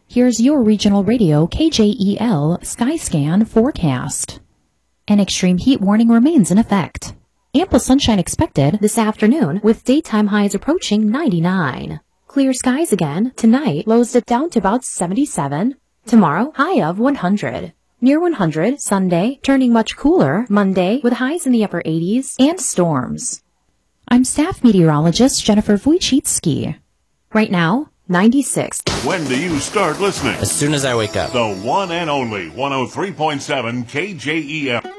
Here's your regional radio KJEL Skyscan forecast. An extreme heat warning remains in effect. Ample sunshine expected this afternoon with daytime highs approaching 99. Clear skies again tonight, lows dip down to about 77. Tomorrow, high of 100. Near 100 Sunday, turning much cooler Monday with highs in the upper 80s and storms. I'm staff meteorologist Jennifer Wojcicki. Right now, 96. When do you start listening? As soon as I wake up. The one and only 103.7 KJEL.